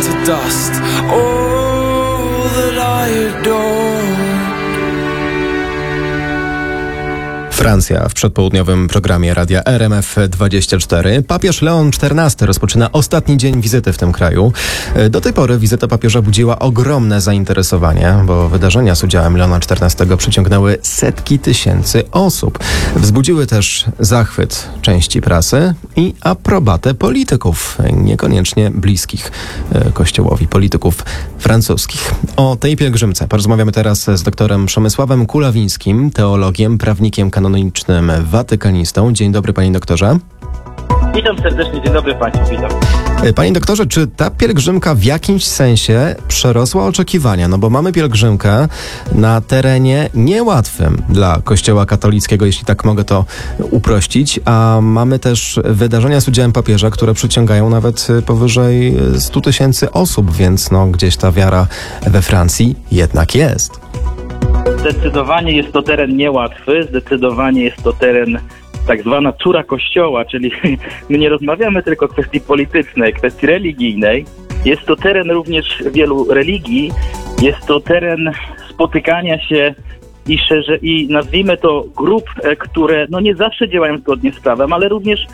to dust. All that I adore. Francja w przedpołudniowym programie radia RMF24. Papież Leon XIV rozpoczyna ostatni dzień wizyty w tym kraju. Do tej pory wizyta papieża budziła ogromne zainteresowanie, bo wydarzenia z udziałem Leona XIV przyciągnęły setki tysięcy osób. Wzbudziły też zachwyt części prasy i aprobatę polityków, niekoniecznie bliskich Kościołowi, polityków francuskich. O tej pielgrzymce porozmawiamy teraz z doktorem Przemysławem Kulawińskim, teologiem, prawnikiem kanonicznym, watykanistą. Dzień dobry, panie doktorze. Witam serdecznie, dzień dobry państwu, witam. Panie doktorze, czy ta pielgrzymka w jakimś sensie przerosła oczekiwania? No bo mamy pielgrzymkę na terenie niełatwym dla Kościoła katolickiego, jeśli tak mogę to uprościć, a mamy też wydarzenia z udziałem papieża, które przyciągają nawet powyżej 100 tysięcy osób, więc no gdzieś ta wiara we Francji jednak jest. Zdecydowanie jest to teren niełatwy, zdecydowanie jest to teren tak zwana córa Kościoła, czyli my nie rozmawiamy tylko o kwestii politycznej, kwestii religijnej. Jest to teren również wielu religii, jest to teren spotykania się i nazwijmy to grup, które no nie zawsze działają zgodnie z prawem, ale również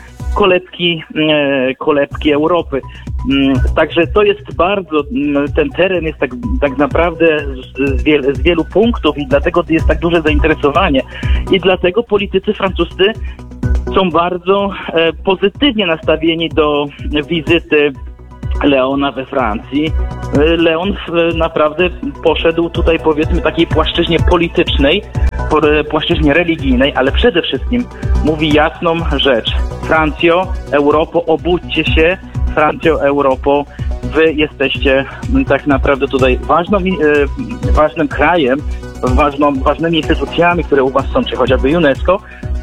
kolebki Europy. Także to jest bardzo, ten teren jest tak naprawdę z wielu punktów i dlatego jest tak duże zainteresowanie. I dlatego politycy francuscy są bardzo pozytywnie nastawieni do wizyty Leona we Francji. Leon naprawdę poszedł tutaj, powiedzmy, takiej płaszczyźnie politycznej, płaszczyźnie religijnej, ale przede wszystkim mówi jasną rzecz. Francjo, Europo, obudźcie się. Francjo, Europo, wy jesteście tak naprawdę tutaj ważnym krajem, ważnymi instytucjami, które u was są, czy chociażby UNESCO,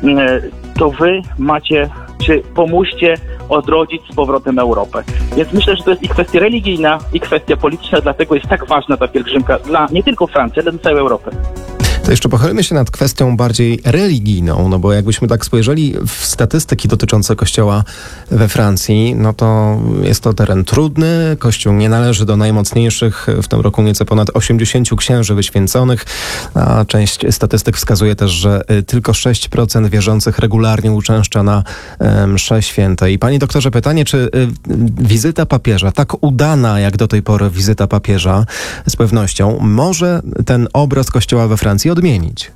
to wy macie, czy pomóżcie odrodzić z powrotem Europę. Więc myślę, że to jest i kwestia religijna, i kwestia polityczna, dlatego jest tak ważna ta pielgrzymka dla nie tylko Francji, ale dla całej Europy. To jeszcze pochylmy się nad kwestią bardziej religijną, no bo jakbyśmy tak spojrzeli w statystyki dotyczące Kościoła we Francji, no to jest to teren trudny. Kościół nie należy do najmocniejszych. W tym roku nieco ponad 80 księży wyświęconych, a część statystyk wskazuje też, że tylko 6% wierzących regularnie uczęszcza na msze święte. I panie doktorze, pytanie, czy wizyta papieża, tak udana jak do tej pory wizyta papieża, z pewnością może ten obraz Kościoła we Francji odmienić?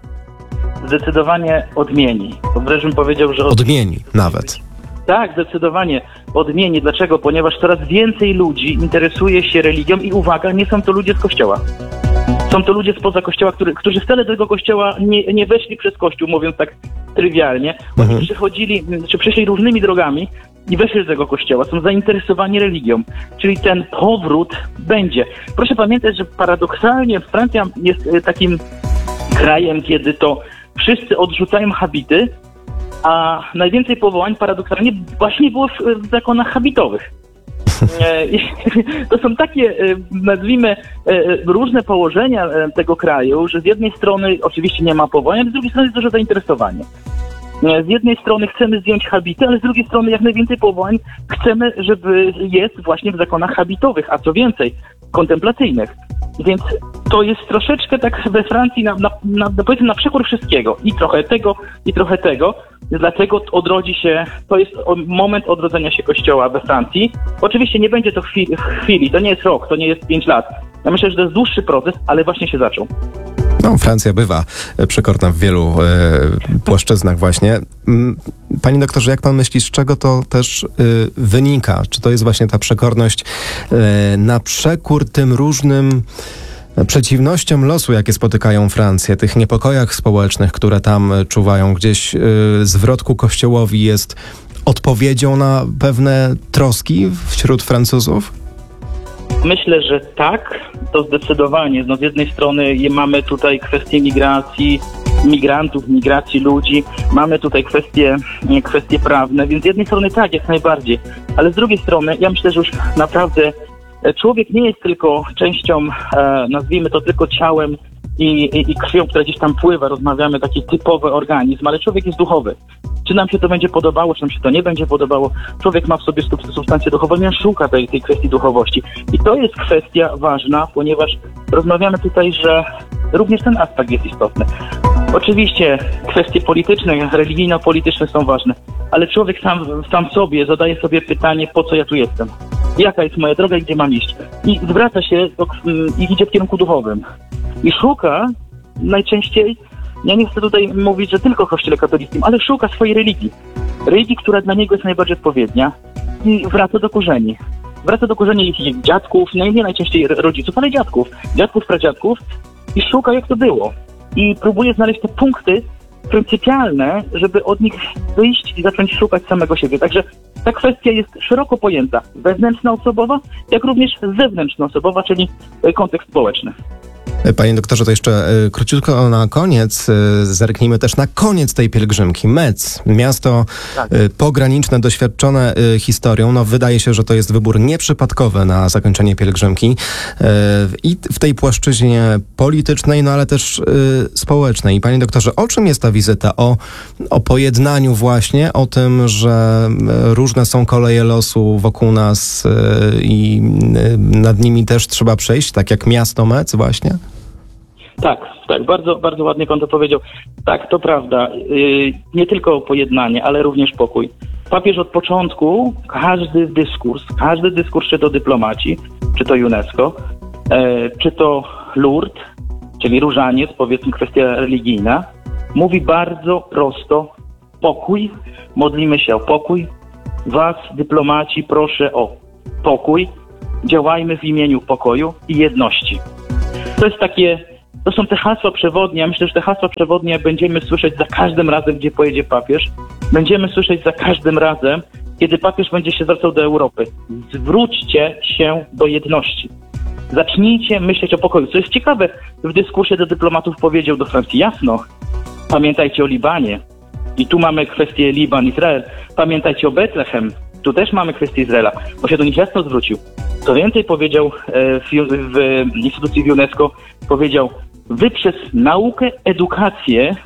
Zdecydowanie odmieni. Wręcz bym powiedział, że odmieni nawet. Tak, zdecydowanie odmieni. Dlaczego? Ponieważ coraz więcej ludzi interesuje się religią i uwaga, nie są to ludzie z Kościoła. Są to ludzie spoza Kościoła, którzy wcale do tego Kościoła nie weszli przez Kościół, mówiąc tak trywialnie. Oni przyszli różnymi drogami i weszli do tego Kościoła. Są zainteresowani religią. Czyli ten powrót będzie. Proszę pamiętać, że paradoksalnie Francja jest takim krajem, kiedy to wszyscy odrzucają habity, a najwięcej powołań paradoksalnie właśnie było w zakonach habitowych. To są takie, nazwijmy, różne położenia tego kraju, że z jednej strony oczywiście nie ma powołań, ale z drugiej strony jest duże zainteresowanie. Z jednej strony chcemy zdjąć habity, ale z drugiej strony jak najwięcej powołań chcemy, żeby jest właśnie w zakonach habitowych, a co więcej, kontemplacyjnych. Więc to jest troszeczkę tak we Francji powiedzmy na przekór wszystkiego. I trochę tego, i trochę tego. Dlatego odrodzi się, to jest moment odrodzenia się Kościoła we Francji. Oczywiście nie będzie to w chwili, to nie jest rok, to nie jest 5 lat. Ja myślę, że to jest dłuższy proces, ale właśnie się zaczął. No, Francja bywa przekorna w wielu płaszczyznach właśnie. Panie doktorze, jak pan myśli, z czego to też wynika? Czy to jest właśnie ta przekorność na przekór tym różnym przeciwnościom losu, jakie spotykają Francję, tych niepokojach społecznych, które tam czuwają? Gdzieś zwrot ku Kościołowi jest odpowiedzią na pewne troski wśród Francuzów? Myślę, że tak, to zdecydowanie. No, z jednej strony mamy tutaj kwestię migrantów, migracji ludzi, mamy tutaj kwestie prawne, więc z jednej strony tak, jak najbardziej, ale z drugiej strony ja myślę, że już naprawdę człowiek nie jest tylko częścią, nazwijmy to tylko ciałem i krwią, która gdzieś tam pływa, rozmawiamy taki typowy organizm, ale człowiek jest duchowy. czy nam się to będzie podobało, czy nam się to nie będzie podobało. Człowiek ma w sobie substancję duchową, on szuka tej kwestii duchowości. I to jest kwestia ważna, ponieważ rozmawiamy tutaj, że również ten aspekt jest istotny. Oczywiście kwestie polityczne, religijno-polityczne są ważne, ale człowiek sam sobie zadaje sobie pytanie, po co ja tu jestem? Jaka jest moja droga i gdzie mam iść? I zwraca się i idzie w kierunku duchowym. I szuka najczęściej, ja nie chcę tutaj mówić, że tylko w kościele katolickim, ale szuka swojej religii. Religii, która dla niego jest najbardziej odpowiednia i wraca do korzeni. Wraca do korzeni ich dziadków, nie najczęściej rodziców, ale dziadków, pradziadków i szuka, jak to było. I próbuje znaleźć te punkty pryncypialne, żeby od nich wyjść i zacząć szukać samego siebie. Także ta kwestia jest szeroko pojęta. Wewnętrzno-osobowa, jak również zewnętrzno-osobowa, czyli kontekst społeczny. Panie doktorze, to jeszcze króciutko na koniec. Zerknijmy też na koniec tej pielgrzymki. Metz, miasto pograniczne, doświadczone historią. No, wydaje się, że to jest wybór nieprzypadkowy na zakończenie pielgrzymki. I w tej płaszczyźnie politycznej, no ale też społecznej. Panie doktorze, o czym jest ta wizyta? O pojednaniu właśnie, o tym, że różne są koleje losu wokół nas i nad nimi też trzeba przejść, tak jak miasto Metz właśnie? Tak, bardzo, bardzo ładnie pan to powiedział. Tak, to prawda. Nie tylko pojednanie, ale również pokój. Papież od początku, każdy dyskurs, czy to dyplomaci, czy to UNESCO, czy to Lourdes, czyli różaniec, powiedzmy kwestia religijna, mówi bardzo prosto: pokój, modlimy się o pokój. Was, dyplomaci, proszę o pokój. Działajmy w imieniu pokoju i jedności. To są te hasła przewodnie. Ja myślę, że te hasła przewodnie będziemy słyszeć za każdym razem, gdzie pojedzie papież. Będziemy słyszeć za każdym razem, kiedy papież będzie się zwracał do Europy. Zwróćcie się do jedności. Zacznijcie myśleć o pokoju. Co jest ciekawe, w dyskursie do dyplomatów powiedział do Francji jasno: pamiętajcie o Libanie. I tu mamy kwestię Liban-Izrael. Pamiętajcie o Betlehem. Tu też mamy kwestię Izraela. Bo się do nich jasno zwrócił. Co więcej powiedział w instytucji w UNESCO, powiedział: wy przez naukę, edukację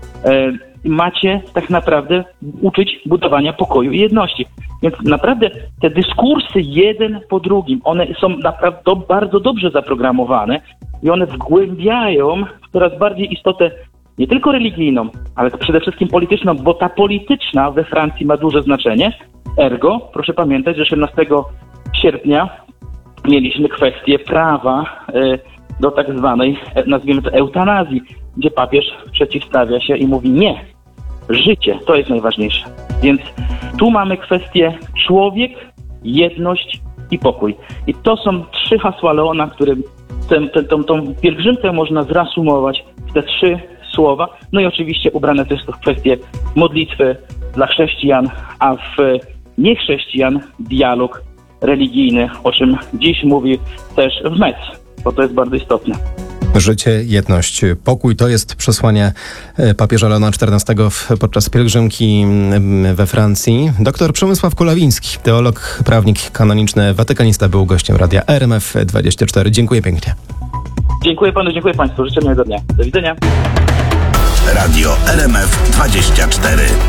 macie tak naprawdę uczyć budowania pokoju i jedności. Więc naprawdę te dyskursy jeden po drugim, one są naprawdę bardzo dobrze zaprogramowane i one wgłębiają coraz bardziej istotę nie tylko religijną, ale przede wszystkim polityczną, bo ta polityczna we Francji ma duże znaczenie. Ergo, proszę pamiętać, że 17 sierpnia mieliśmy kwestię prawa do tak zwanej, nazwijmy to, eutanazji, gdzie papież przeciwstawia się i mówi: nie, życie to jest najważniejsze. Więc tu mamy kwestię człowiek, jedność i pokój. I to są 3 hasła Leona, którym tą pielgrzymkę można zreasumować w te 3 słowa. No i oczywiście ubrane też w kwestię modlitwy dla chrześcijan, a w niechrześcijan dialog religijny, o czym dziś mówi też w Metz, bo to jest bardzo istotne. Życie, jedność, pokój to jest przesłanie papieża Leona XIV podczas pielgrzymki we Francji. Doktor Przemysław Kulawiński, teolog, prawnik kanoniczny, watykanista, był gościem radia RMF24. Dziękuję pięknie. Dziękuję panu, dziękuję państwu. Życzę miłego dnia. Do widzenia. Radio RMF24.